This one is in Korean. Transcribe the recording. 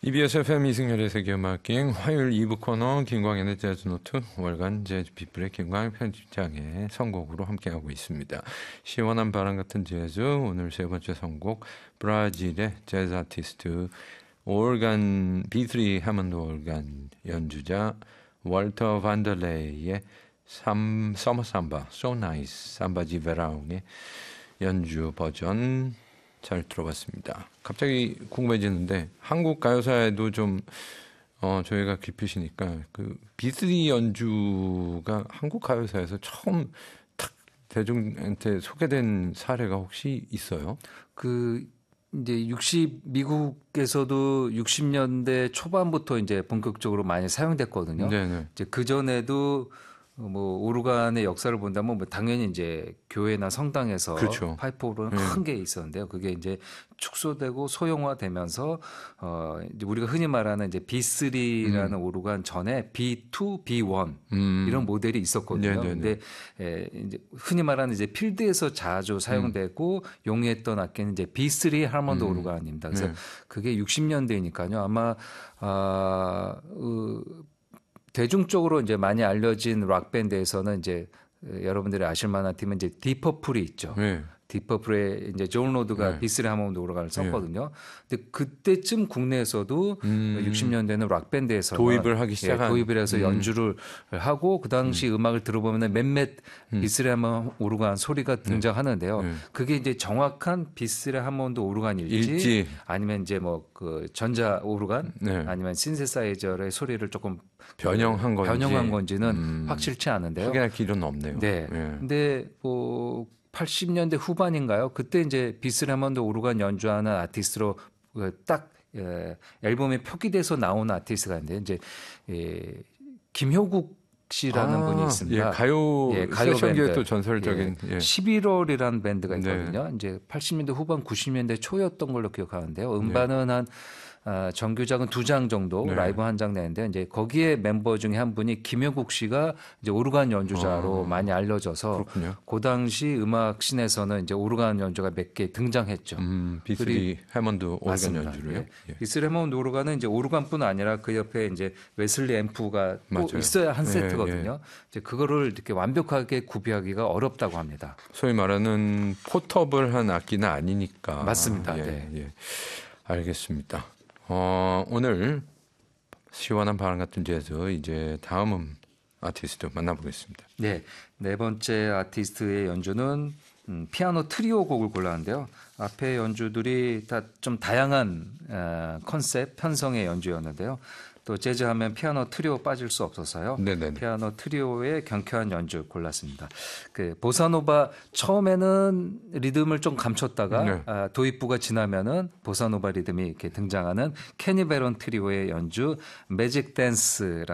EBS FM 이승열의 세계음악기행 화요일 2부 코너 김광현의 재즈노트 월간 재즈 빗불의 김광현 편집장의 선곡으로 함께하고 있습니다. 시원한 바람 같은 재즈 오늘 세 번째 선곡 브라질의 재즈 아티스트 오르간 B3 하몬드 오르간 연주자 월터 반델레이의 서머 삼바 So Nice 삼바 지베라옹의 연주 버전 잘 들어봤습니다. 갑자기 궁금해지는데 한국 가요사에도 좀 저희가 깊으시니까 그 B3 연주가 한국 가요사에서 처음 탁 대중한테 소개된 사례가 혹시 있어요? 이제 미국에서도 60년대 초반부터 이제 본격적으로 많이 사용됐거든요. 네네. 이제 그 전에도 뭐 오르간의 역사를 본다면 뭐 당연히 이제 교회나 성당에서 그렇죠. 파이프 오르간 큰 게 있었는데요. 그게 이제 축소되고 소형화되면서 이제 우리가 흔히 말하는 이제 B3라는 오르간 전에 B2, B1 이런 모델이 있었거든요. 네네네. 근데 이제 흔히 말하는 이제 필드에서 자주 사용되고 용이했던 악기는 이제 B3 하몬드 오르간입니다. 그래서 그게 60년대니까요. 아마 대중적으로 이제 많이 알려진 락 밴드에서는 이제 여러분들이 아실 만한 팀은 이제 디퍼플이 있죠. 네. 디퍼플의 이제 존 로드가 B3 하몬드 오르간을 썼거든요. 근데 그때쯤 국내에서도 60년대는 락 밴드에서 도입을 하기 시작한 도입을 해서 연주를 하고 그 당시 음악을 들어보면 몇몇 B3 하몬드 오르간 소리가 등장하는데요. 그게 이제 정확한 B3 하몬드 오르간일지 아니면 이제 뭐 그 전자 오르간 아니면 신세사이저의 소리를 조금 변형한 건지는 확실치 않은데요. 확인할 길은 없네요. 네. 근데 뭐 80년대 후반인가요? 그때 이제 비스 하몬드 오르간 연주하는 아티스트로 딱 앨범에 표기돼서 나온 아티스트가 있는데 이제 김효국 씨라는 분이 있습니다. 가요 밴드. 또 전설적인 11월이라는 밴드가 있거든요. 이제 80년대 후반 90년대 초였던 걸로 기억하는데요. 음반은 한 정규작은 2장 정도 라이브 한 장 내는데 이제 거기에 멤버 중에 한 분이 김효국 씨가 이제 오르간 연주자로 많이 알려져서 그렇군요. 그 당시 음악 씬에서는 이제 오르간 연주가 몇 개 등장했죠. B3 해먼드 오르간 연주로요. B3 해먼드 오르간은 이제 오르간뿐 아니라 그 옆에 이제 웨슬리 앰프가 또 있어야 한 세트거든요. 이제 그거를 이렇게 완벽하게 구비하기가 어렵다고 합니다. 소위 말하는 포터블한 악기는 아니니까. 맞습니다. 알겠습니다. 오늘 시원한 바람 같은 재즈 이제 다음 아티스트 만나보겠습니다. 네 번째 아티스트의 연주는 피아노 트리오 곡을 골랐는데요. 앞에 연주들이 다 좀 다양한 컨셉, 편성의 연주였는데요. 또 재즈하면 피아노 트리오 빠질 수 없어서요. 네네네. 피아노 트리오의 경쾌한 연주 골랐습니다. 그 보사노바 처음에는 리듬을 좀 감췄다가 도입부가 지나면은 보사노바 리듬이 이렇게 등장하는 케니 베론 트리오의 연주 매직 댄스라